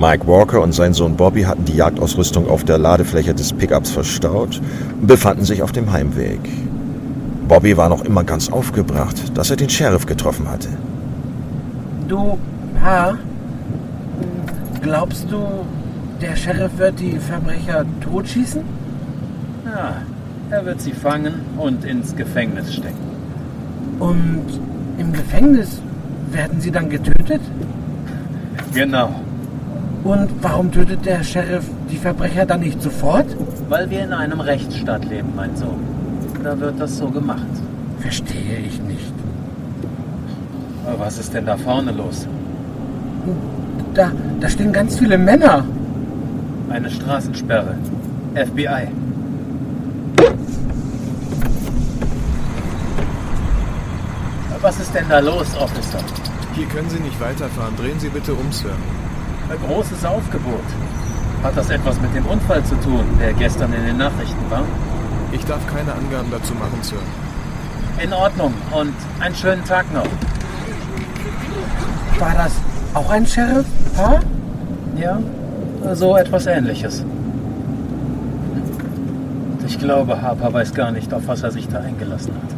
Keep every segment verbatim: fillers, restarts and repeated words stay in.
Mike Walker und sein Sohn Bobby hatten die Jagdausrüstung auf der Ladefläche des Pickups verstaut und befanden sich auf dem Heimweg. Bobby war noch immer ganz aufgebracht, dass er den Sheriff getroffen hatte. Du, Pa, glaubst du, der Sheriff wird die Verbrecher totschießen? Ja, er wird sie fangen und ins Gefängnis stecken. Und im Gefängnis werden sie dann getötet? Genau. Und warum tötet der Sheriff die Verbrecher dann nicht sofort? Weil wir in einem Rechtsstaat leben, mein Sohn. Da wird das so gemacht. Verstehe ich nicht. Aber was ist denn da vorne los? Da, da stehen ganz viele Männer. Eine Straßensperre. F B I. Was ist denn da los, Officer? Hier können Sie nicht weiterfahren. Drehen Sie bitte um, Sir. Ein großes Aufgebot. Hat das etwas mit dem Unfall zu tun, der gestern in den Nachrichten war? Ich darf keine Angaben dazu machen, Sir. In Ordnung und einen schönen Tag noch. War das auch ein Sheriff, Pa? Ja, so etwas Ähnliches. Ich glaube, Harper weiß gar nicht, auf was er sich da eingelassen hat.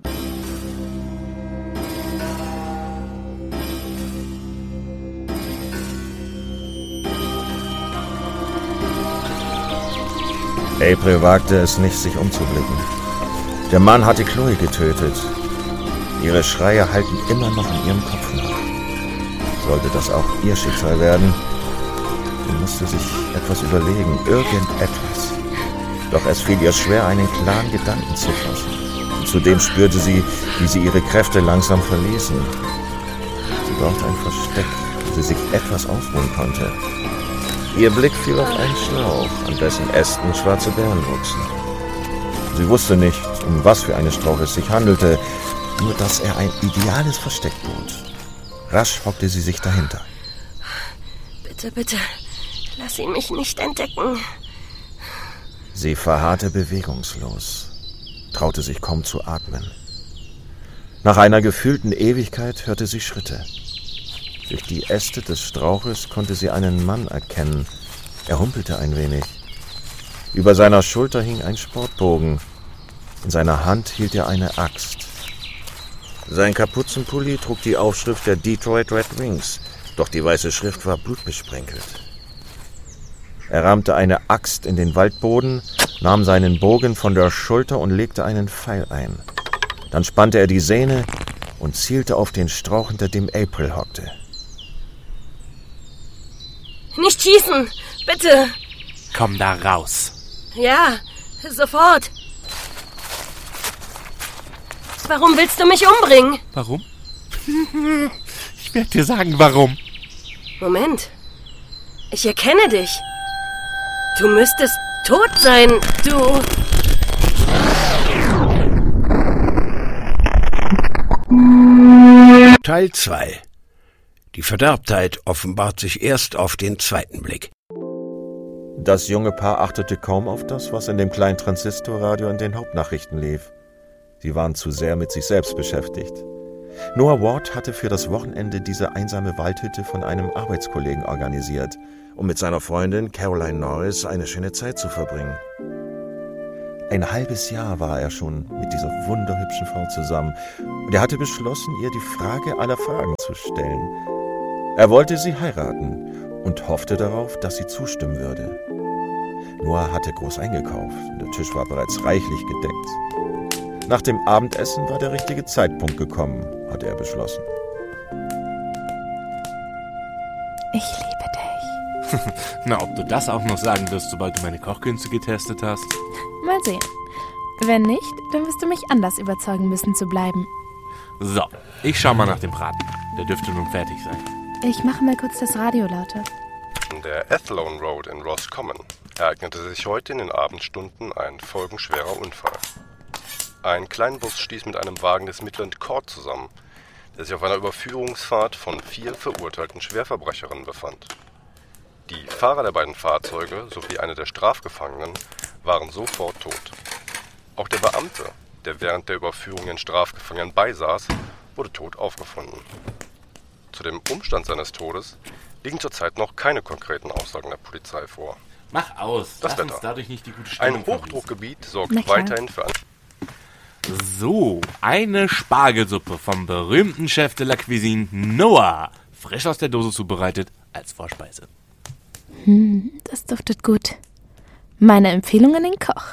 April wagte es nicht, sich umzublicken. Der Mann hatte Chloe getötet. Ihre Schreie halten immer noch in ihrem Kopf nach. Sollte das auch ihr Schicksal werden, sie musste sich etwas überlegen, irgendetwas. Doch es fiel ihr schwer, einen klaren Gedanken zu fassen. Und zudem spürte sie, wie sie ihre Kräfte langsam verließen. Sie brauchte ein Versteck, wo sie sich etwas ausruhen konnte. Ihr Blick fiel auf einen Strauch, an dessen Ästen schwarze Beeren wuchsen. Sie wusste nicht, um was für einen Strauch es sich handelte, nur dass er ein ideales Versteck bot. Rasch hockte sie sich dahinter. Bitte, bitte, lass ihn mich nicht entdecken. Sie verharrte bewegungslos, traute sich kaum zu atmen. Nach einer gefühlten Ewigkeit hörte sie Schritte. Durch die Äste des Strauches konnte sie einen Mann erkennen. Er humpelte ein wenig. Über seiner Schulter hing ein Sportbogen. In seiner Hand hielt er eine Axt. Sein Kapuzenpulli trug die Aufschrift der Detroit Red Wings, doch die weiße Schrift war blutbesprenkelt. Er rammte eine Axt in den Waldboden, nahm seinen Bogen von der Schulter und legte einen Pfeil ein. Dann spannte er die Sehne und zielte auf den Strauch, hinter dem April hockte. Nicht schießen, bitte. Komm da raus. Ja, sofort. Warum willst du mich umbringen? Warum? Ich werde dir sagen, warum. Moment. Ich erkenne dich. Du müsstest tot sein, du... Teil zwei. Die Verderbtheit offenbart sich erst auf den zweiten Blick. Das junge Paar achtete kaum auf das, was in dem kleinen Transistorradio in den Hauptnachrichten lief. Sie waren zu sehr mit sich selbst beschäftigt. Noah Ward hatte für das Wochenende diese einsame Waldhütte von einem Arbeitskollegen organisiert, um mit seiner Freundin Caroline Norris eine schöne Zeit zu verbringen. Ein halbes Jahr war er schon mit dieser wunderhübschen Frau zusammen und er hatte beschlossen, ihr die Frage aller Fragen zu stellen. Er wollte sie heiraten und hoffte darauf, dass sie zustimmen würde. Noah hatte groß eingekauft und der Tisch war bereits reichlich gedeckt. Nach dem Abendessen war der richtige Zeitpunkt gekommen, hatte er beschlossen. Ich liebe dich. Na, ob du das auch noch sagen wirst, sobald du meine Kochkünste getestet hast? Mal sehen. Wenn nicht, dann wirst du mich anders überzeugen müssen zu bleiben. So, ich schau mal nach dem Braten. Der dürfte nun fertig sein. Ich mache mal kurz das Radio lauter. In der Athlone Road in Roscommon ereignete sich heute in den Abendstunden ein folgenschwerer Unfall. Ein Kleinbus stieß mit einem Wagen des Midland Court zusammen, der sich auf einer Überführungsfahrt von vier verurteilten Schwerverbrecherinnen befand. Die Fahrer der beiden Fahrzeuge sowie eine der Strafgefangenen waren sofort tot. Auch der Beamte, der während der Überführung den Strafgefangenen beisaß, wurde tot aufgefunden. Zu dem Umstand seines Todes liegen zurzeit noch keine konkreten Aussagen der Polizei vor. Mach aus. Das Lass Wetter. uns dadurch nicht die gute Stimmung Ein Hochdruckgebiet sorgt Na klar. weiterhin für... An So, eine Spargelsuppe vom berühmten Chef de la Cuisine Noah. Frisch aus der Dose zubereitet als Vorspeise. Hm, das duftet gut. Meine Empfehlung an den Koch.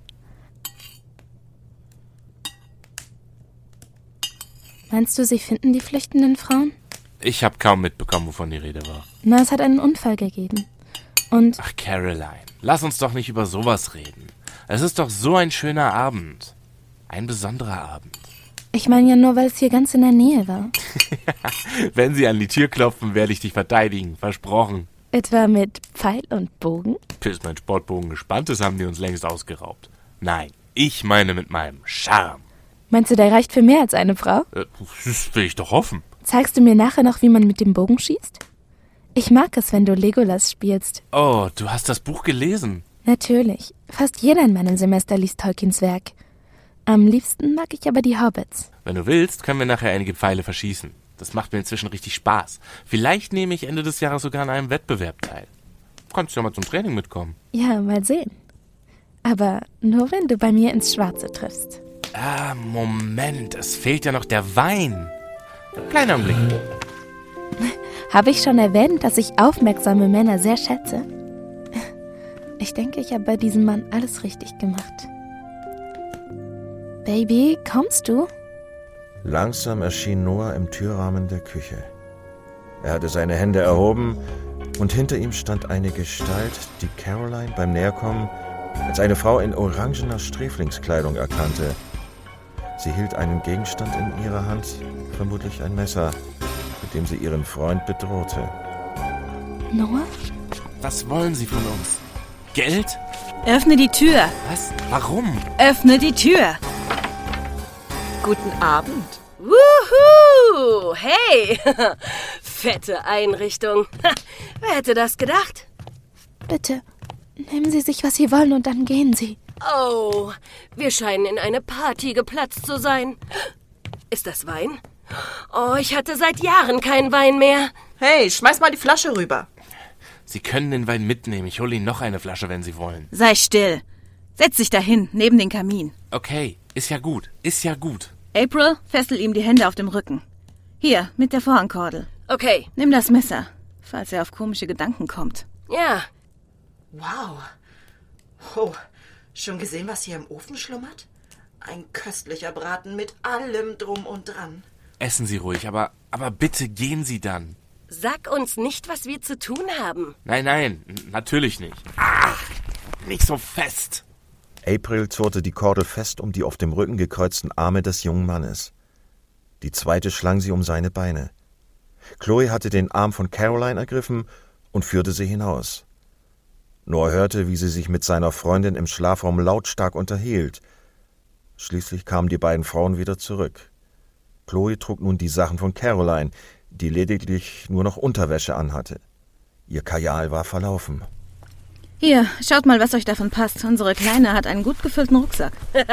Meinst du, sie finden die flüchtenden Frauen? Ich habe kaum mitbekommen, wovon die Rede war. Na, es hat einen Unfall gegeben. Und Ach, Caroline, lass uns doch nicht über sowas reden. Es ist doch so ein schöner Abend. Ein besonderer Abend. ich meine ja nur, weil es hier ganz in der Nähe war. Wenn sie an die Tür klopfen, werde ich dich verteidigen. Versprochen. Etwa mit Pfeil und Bogen? Bis mein Sportbogen gespannt ist, haben die uns längst ausgeraubt. Nein, ich meine mit meinem Charme. Meinst du, der reicht für mehr als eine Frau? Äh, das will ich doch hoffen. Zeigst du mir nachher noch, wie man mit dem Bogen schießt? Ich mag es, wenn du Legolas spielst. Oh, du hast das Buch gelesen. Natürlich. Fast jeder in meinem Semester liest Tolkiens Werk. Am liebsten mag ich aber die Hobbits. Wenn du willst, können wir nachher einige Pfeile verschießen. Das macht mir inzwischen richtig Spaß. Vielleicht nehme ich Ende des Jahres sogar an einem Wettbewerb teil. Kannst ja mal zum Training mitkommen. Ja, mal sehen. Aber nur, wenn du bei mir ins Schwarze triffst. Ah, Moment, es fehlt ja noch der Wein. Kleiner Augenblick. Habe ich schon erwähnt, dass ich aufmerksame Männer sehr schätze? Ich denke, ich habe bei diesem Mann alles richtig gemacht. Baby, kommst du? Langsam erschien Noah im Türrahmen der Küche. Er hatte seine Hände erhoben und hinter ihm stand eine Gestalt, die Caroline beim Näherkommen als eine Frau in orangener Sträflingskleidung erkannte. Sie hielt einen Gegenstand in ihrer Hand, vermutlich ein Messer, mit dem sie ihren Freund bedrohte. Noah? Was wollen Sie von uns? Geld? Öffne die Tür. Was? Warum? Öffne die Tür. Guten Abend. Wuhu! Hey! Fette Einrichtung. Wer hätte das gedacht? Bitte, nehmen Sie sich, was Sie wollen und dann gehen Sie. Oh, wir scheinen in eine Party geplatzt zu sein. Ist das Wein? Oh, ich hatte seit Jahren keinen Wein mehr. Hey, schmeiß mal die Flasche rüber. Sie können den Wein mitnehmen. Ich hole Ihnen noch eine Flasche, wenn Sie wollen. Sei still. Setz dich dahin, neben den Kamin. Okay, ist ja gut. Ist ja gut. April, fessel ihm die Hände auf dem Rücken. Hier, mit der Vorhangkordel. Okay. Nimm das Messer, falls er auf komische Gedanken kommt. Ja. Wow. Oh, schon gesehen, was hier im Ofen schlummert? Ein köstlicher Braten mit allem drum und dran. Essen Sie ruhig, aber, aber bitte gehen Sie dann. Sag uns nicht, was wir zu tun haben. Nein, nein, natürlich nicht. Ach, nicht so fest. April zurrte die Kordel fest um die auf dem Rücken gekreuzten Arme des jungen Mannes. Die zweite schlang sie um seine Beine. Chloe hatte den Arm von Caroline ergriffen und führte sie hinaus. Noah hörte, wie sie sich mit seiner Freundin im Schlafraum lautstark unterhielt. Schließlich kamen die beiden Frauen wieder zurück. Chloe trug nun die Sachen von Caroline, die lediglich nur noch Unterwäsche anhatte. Ihr Kajal war verlaufen. Hier, schaut mal, was euch davon passt. Unsere Kleine hat einen gut gefüllten Rucksack.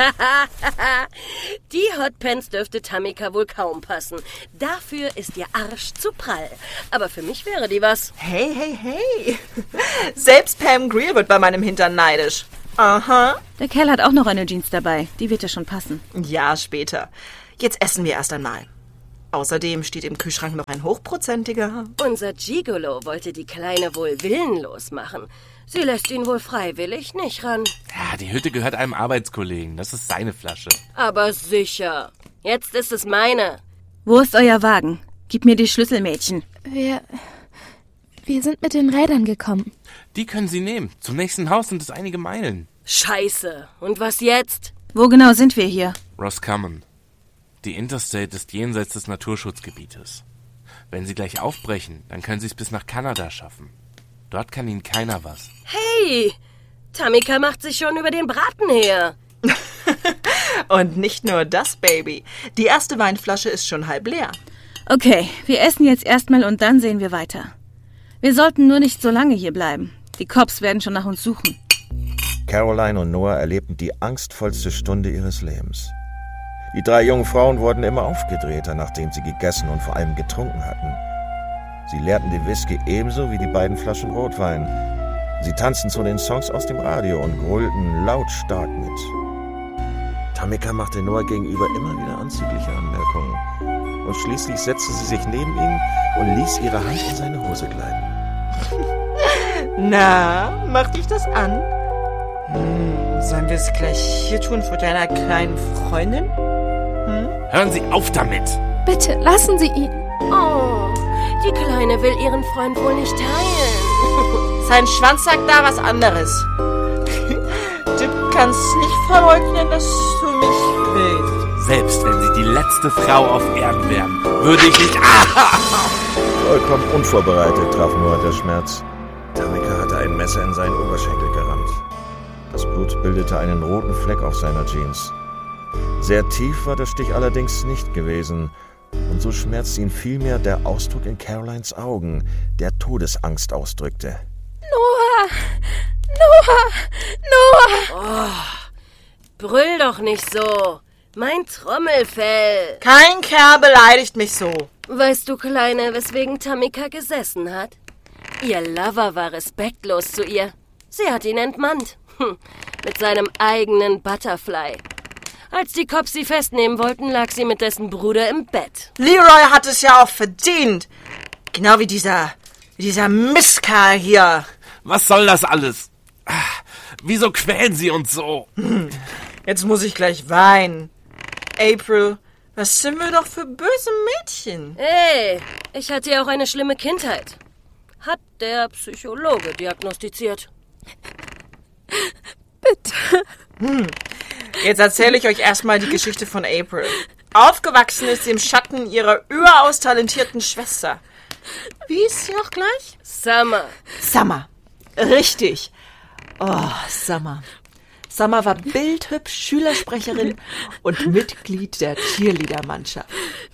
Die Hotpants dürfte Tamika wohl kaum passen. Dafür ist ihr Arsch zu prall. Aber für mich wäre die was. Hey, hey, hey. Selbst Pam Grier wird bei meinem Hintern neidisch. Aha. Der Kerl hat auch noch eine Jeans dabei. Die wird ja schon passen. Ja, später. Jetzt essen wir erst einmal. Außerdem steht im Kühlschrank noch ein hochprozentiger. Unser Gigolo wollte die Kleine wohl willenlos machen. Sie lässt ihn wohl freiwillig nicht ran. Ja, die Hütte gehört einem Arbeitskollegen. Das ist seine Flasche. Aber sicher. Jetzt ist es meine. Wo ist euer Wagen? Gib mir die Schlüssel, Mädchen. Wir... Wir sind mit den Rädern gekommen. Die können Sie nehmen. Zum nächsten Haus sind es einige Meilen. Scheiße. Und was jetzt? Wo genau sind wir hier? Roscommon. Die Interstate ist jenseits des Naturschutzgebietes. Wenn Sie gleich aufbrechen, dann können Sie es bis nach Kanada schaffen. Dort kann Ihnen keiner was. Hey, Tamika macht sich schon über den Braten her. Und nicht nur das, Baby. Die erste Weinflasche ist schon halb leer. Okay, wir essen jetzt erstmal und dann sehen wir weiter. Wir sollten nur nicht so lange hier bleiben. Die Cops werden schon nach uns suchen. Caroline und Noah erlebten die angstvollste Stunde ihres Lebens. Die drei jungen Frauen wurden immer aufgedrehter, nachdem sie gegessen und vor allem getrunken hatten. Sie leerten die Whisky ebenso wie die beiden Flaschen Rotwein. Sie tanzten zu den Songs aus dem Radio und grölten lautstark mit. Tamika machte Noah gegenüber immer wieder anzügliche Anmerkungen. Und schließlich setzte sie sich neben ihn und ließ ihre Hand in seine Hose gleiten. Na, macht dich das an? Hm, sollen wir es gleich hier tun vor deiner kleinen Freundin? Hm? Hören Sie auf damit! Bitte, lassen Sie ihn. Oh, die Kleine will ihren Freund wohl nicht teilen. Sein Schwanz sagt da was anderes. Du kannst nicht verleugnen, dass du mich willst. Selbst wenn Sie die letzte Frau auf Erden wären, würde ich nicht... Ah! Vollkommen unvorbereitet traf Noah der Schmerz. Tamika hatte ein Messer in seinen Oberschenkel gerammt. Das Blut bildete einen roten Fleck auf seiner Jeans. Sehr tief war der Stich allerdings nicht gewesen. Und so schmerzte ihn vielmehr der Ausdruck in Carolines Augen, der Todesangst ausdrückte. Noah! Noah! Noah! Oh, brüll doch nicht so. Mein Trommelfell. Kein Kerl beleidigt mich so. Weißt du, Kleine, weswegen Tamika gesessen hat? Ihr Lover war respektlos zu ihr. Sie hat ihn entmannt. Hm, mit seinem eigenen Butterfly. Als die Cops sie festnehmen wollten, lag sie mit dessen Bruder im Bett. Leroy hat es ja auch verdient. Genau wie dieser, wie dieser Mistkerl hier. Was soll das alles? Wieso quälen Sie uns so? Hm, jetzt muss ich gleich weinen. April, was sind wir doch für böse Mädchen? Hey, ich hatte ja auch eine schlimme Kindheit. Hat der Psychologe diagnostiziert. Bitte. Hm. Jetzt erzähle ich euch erstmal die Geschichte von April. Aufgewachsen ist sie im Schatten ihrer überaus talentierten Schwester. Wie ist sie auch gleich? Summer. Summer. Richtig. Oh, Summer. Summer war bildhübsch, Schülersprecherin und Mitglied der Cheerleader-Mannschaft.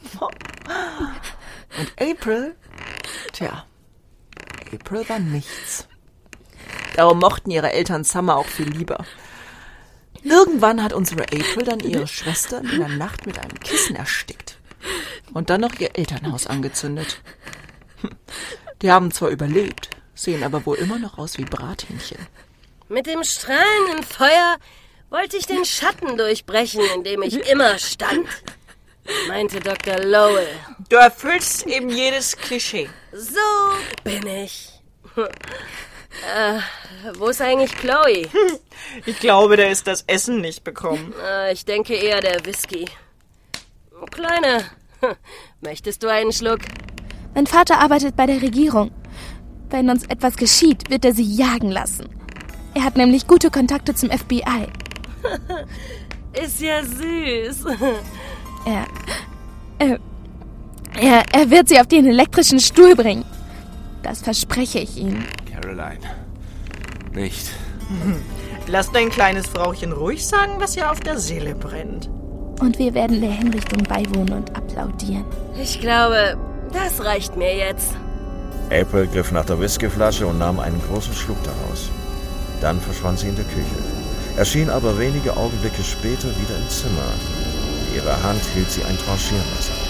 Und April, tja, April war nichts. Darum mochten ihre Eltern Summer auch viel lieber. Irgendwann hat unsere April dann ihre Schwester in der Nacht mit einem Kissen erstickt. Und dann noch ihr Elternhaus angezündet. Die haben zwar überlebt, sehen aber wohl immer noch aus wie Brathähnchen. Mit dem strahlenden Feuer wollte ich den Schatten durchbrechen, in dem ich immer stand, meinte Doktor Lowell. Du erfüllst eben jedes Klischee. So bin ich. Äh, wo ist eigentlich Chloe? Ich glaube, der ist das Essen nicht bekommen. Äh, ich denke eher der Whisky. Kleine, möchtest du einen Schluck? Mein Vater arbeitet bei der Regierung. Wenn uns etwas geschieht, wird er sie jagen lassen. Er hat nämlich gute Kontakte zum F B I. Ist ja süß. Er, er, er, er wird sie auf den elektrischen Stuhl bringen. Das verspreche ich Ihnen. Caroline, nicht. Lass dein kleines Frauchen ruhig sagen, was ihr auf der Seele brennt. Und wir werden der Hinrichtung beiwohnen und applaudieren. Ich glaube, das reicht mir jetzt. April griff nach der Whiskyflasche und nahm einen großen Schluck daraus. Dann verschwand sie in der Küche, erschien aber wenige Augenblicke später wieder im Zimmer. In ihrer Hand hielt sie ein Tranchiermesser.